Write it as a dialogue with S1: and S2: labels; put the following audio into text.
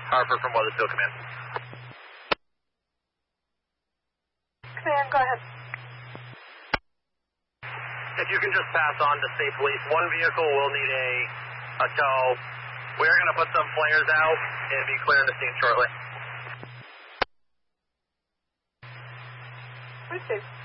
S1: Harper from Weathersfield Command.
S2: Command, go ahead.
S1: If you can just pass on to State Police, one vehicle will need a tow. We're going to put some flares out and be clearing the scene shortly.
S2: Please do.